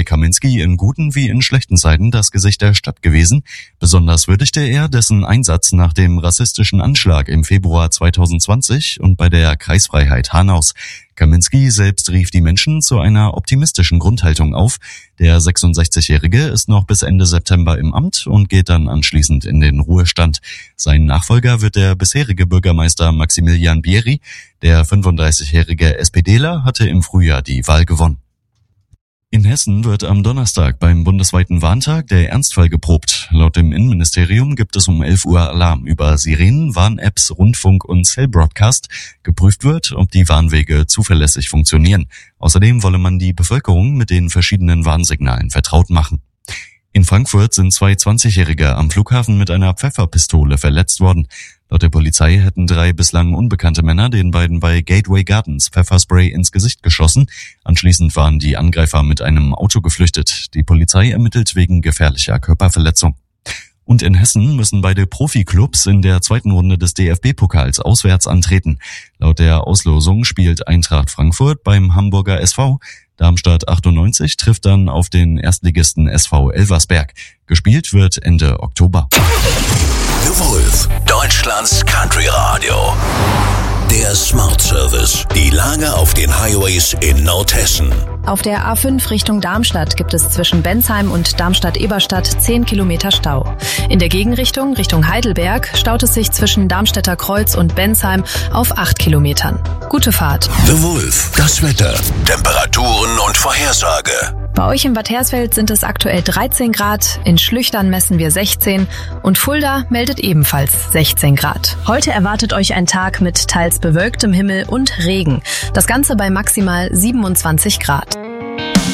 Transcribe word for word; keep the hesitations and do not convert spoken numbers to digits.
Kaminski in guten wie in schlechten Zeiten das Gesicht der Stadt gewesen. Besonders würdigte er dessen Einsatz nach dem rassistischen Anschlag im Februar zweitausendzwanzig und bei der Kreisfreiheit Hanaus. Kaminski selbst rief die Menschen zu einer optimistischen Grundhaltung auf. Der sechsundsechzigjährige ist noch bis Ende September im Amt und geht dann anschließend in den Ruhestand. Sein Nachfolger wird der bisherige Bürgermeister Maximilian Bieri. Der fünfunddreißigjährige SPDler hatte im Frühjahr die Wahl gewonnen. In Hessen wird am Donnerstag beim bundesweiten Warntag der Ernstfall geprobt. Laut dem Innenministerium gibt es um elf Uhr Alarm über Sirenen, Warn-Apps, Rundfunk und Cell-Broadcast. Geprüft wird, ob die Warnwege zuverlässig funktionieren. Außerdem wolle man die Bevölkerung mit den verschiedenen Warnsignalen vertraut machen. In Frankfurt sind zwei zwanzigjährige am Flughafen mit einer Pfefferpistole verletzt worden. Laut der Polizei hätten drei bislang unbekannte Männer den beiden bei Gateway Gardens Pfefferspray ins Gesicht geschossen. Anschließend waren die Angreifer mit einem Auto geflüchtet. Die Polizei ermittelt wegen gefährlicher Körperverletzung. Und in Hessen müssen beide Profiklubs in der zweiten Runde des D F B-Pokals auswärts antreten. Laut der Auslosung spielt Eintracht Frankfurt beim Hamburger S V. Darmstadt achtundneunzig trifft dann auf den Erstligisten S V Elversberg. Gespielt wird Ende Oktober. The Wolf, Deutschlands Country Radio. Der Smart Service. Die Lage auf den Highways in Nordhessen. Auf der A fünf Richtung Darmstadt gibt es zwischen Bensheim und Darmstadt-Eberstadt zehn Kilometer Stau. In der Gegenrichtung, Richtung Heidelberg, staut es sich zwischen Darmstädter Kreuz und Bensheim auf acht Kilometern. Gute Fahrt. The Wolf, das Wetter, Temperaturen und Vorhersage. Bei euch in Bad Hersfeld sind es aktuell dreizehn Grad, in Schlüchtern messen wir sechzehn und Fulda meldet ebenfalls sechzehn Grad. Heute erwartet euch ein Tag mit teils bewölktem Himmel und Regen. Das Ganze bei maximal siebenundzwanzig Grad.